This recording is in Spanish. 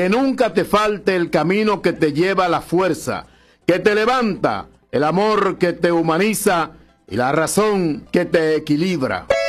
Que nunca te falte el camino que te lleva a la fuerza, que te levanta, el amor que te humaniza y la razón que te equilibra.